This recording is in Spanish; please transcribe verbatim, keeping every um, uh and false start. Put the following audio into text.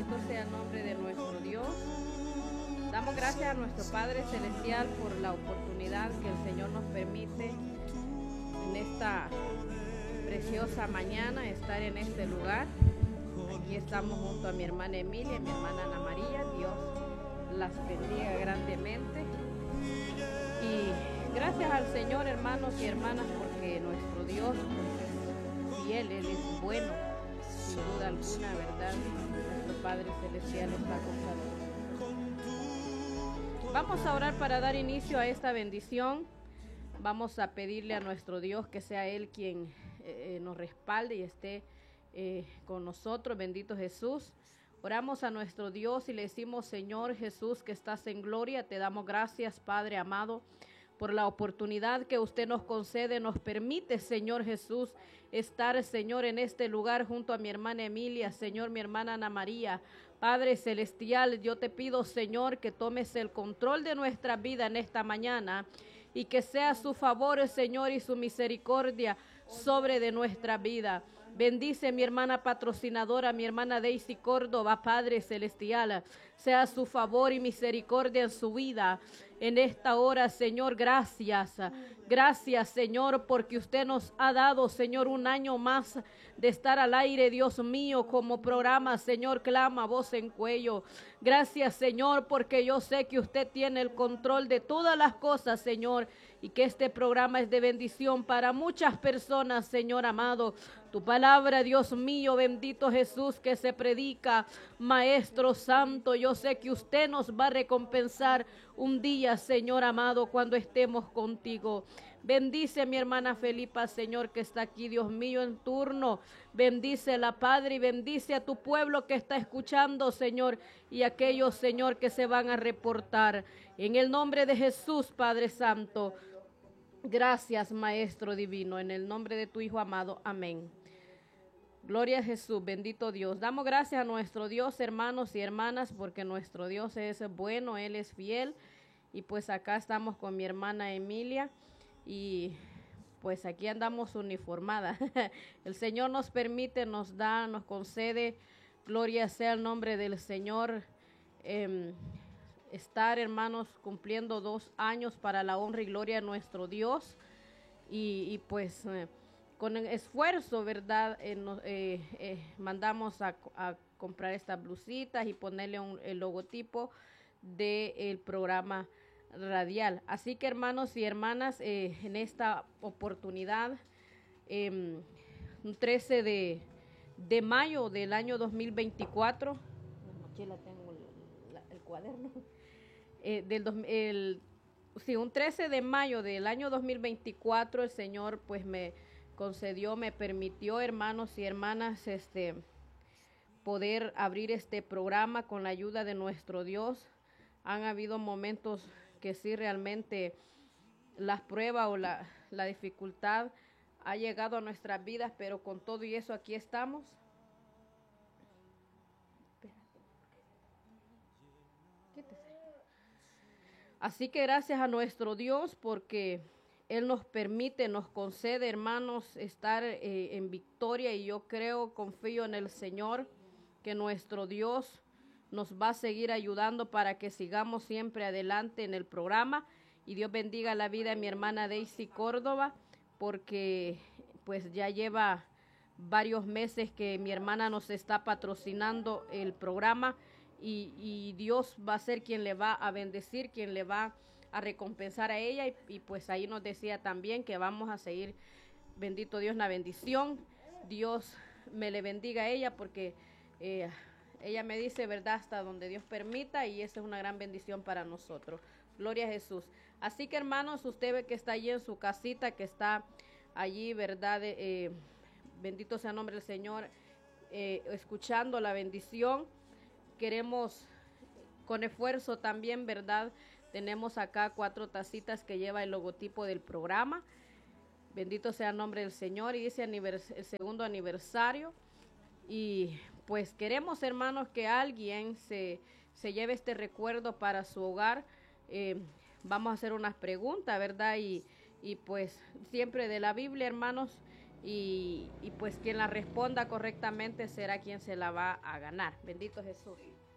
Bendito sea el nombre de nuestro Dios. Damos gracias a nuestro Padre Celestial por la oportunidad que el Señor nos permite en esta preciosa mañana estar en este lugar. Aquí estamos junto a mi hermana Emilia y mi hermana Ana María. Dios las bendiga grandemente. Y gracias al Señor, hermanos y hermanas, porque nuestro Dios pues, es fiel, Él es bueno, sin duda alguna, ¿verdad? Nuestro Padre Celestial está con cada uno. Vamos a orar para dar inicio a esta bendición. Vamos a pedirle a nuestro Dios que sea Él quien eh, nos respalde y esté eh, con nosotros. Bendito Jesús. Oramos a nuestro Dios y le decimos: Señor Jesús, que estás en gloria, te damos gracias, Padre amado, por la oportunidad que usted nos concede, nos permite, Señor Jesús, estar, Señor, en este lugar junto a mi hermana Emilia, Señor, mi hermana Ana María. Padre Celestial, yo te pido, Señor, que tomes el control de nuestra vida en esta mañana y que sea su favor, Señor, y su misericordia sobre de nuestra vida. Bendice mi hermana patrocinadora, mi hermana Daisy Córdoba, Padre Celestial. Sea su favor y misericordia en su vida. En esta hora, Señor, gracias. Gracias, Señor, porque usted nos ha dado, Señor, un año más de estar al aire, Dios mío, como programa, Señor, clama voz en cuello. Gracias, Señor, porque yo sé que usted tiene el control de todas las cosas, Señor, y que este programa es de bendición para muchas personas, Señor amado. Tu palabra, Dios mío, bendito Jesús, que se predica, Maestro Santo, yo sé que usted nos va a recompensar un día, Señor amado, cuando estemos contigo. Bendice a mi hermana Felipa, Señor, que está aquí, Dios mío, en turno. Bendícela, Padre, y bendice a tu pueblo que está escuchando, Señor, y aquellos, Señor, que se van a reportar. En el nombre de Jesús, Padre Santo. Gracias, Maestro Divino, en el nombre de tu Hijo amado. Amén. Gloria a Jesús, bendito Dios. Damos gracias a nuestro Dios, hermanos y hermanas, porque nuestro Dios es bueno, Él es fiel. Y pues acá estamos con mi hermana Emilia y pues aquí andamos uniformada. El Señor nos permite, nos da, nos concede, gloria sea el nombre del Señor, eh, estar, hermanos, cumpliendo dos años para la honra y gloria de nuestro Dios. Y, y pues eh, con esfuerzo, ¿verdad? Eh, no, eh, eh, mandamos a, a comprar estas blusitas y ponerle un, el logotipo del programa radial. Así que, hermanos y hermanas, eh, en esta oportunidad, eh, un trece de mayo del año dos mil veinticuatro, la mochila tengo el, la, el cuaderno, eh, del dos, el, sí, un trece de mayo del año dos mil veinticuatro, el Señor pues me concedió, me permitió, hermanos y hermanas, este, poder abrir este programa con la ayuda de nuestro Dios. Han habido momentos que sí realmente las pruebas o la, la dificultad ha llegado a nuestras vidas, pero con todo y eso aquí estamos. Así que gracias a nuestro Dios porque Él nos permite, nos concede, hermanos, estar eh, en victoria, y yo creo, confío en el Señor, que nuestro Dios nos va a seguir ayudando para que sigamos siempre adelante en el programa. Y Dios bendiga la vida de mi hermana Daisy Córdoba, porque pues ya lleva varios meses que mi hermana nos está patrocinando el programa, y, y Dios va a ser quien le va a bendecir, quien le va a recompensar a ella, y, y pues ahí nos decía también que vamos a seguir, bendito Dios, la bendición. Dios me le bendiga a ella, porque eh, ella me dice, verdad, hasta donde Dios permita, y esa es una gran bendición para nosotros. Gloria a Jesús. Así que, hermanos, usted ve que está allí en su casita, que está allí, verdad, eh, bendito sea el nombre del Señor, eh, escuchando la bendición. Queremos con esfuerzo también, verdad, tenemos acá cuatro tacitas que lleva el logotipo del programa. Bendito sea el nombre del Señor, y dice anivers- el segundo aniversario. Y pues queremos, hermanos, que alguien se, se lleve este recuerdo para su hogar. Eh, vamos a hacer unas preguntas, ¿verdad? Y, y pues siempre de la Biblia, hermanos, y, y pues quien la responda correctamente será quien se la va a ganar. Bendito Jesús.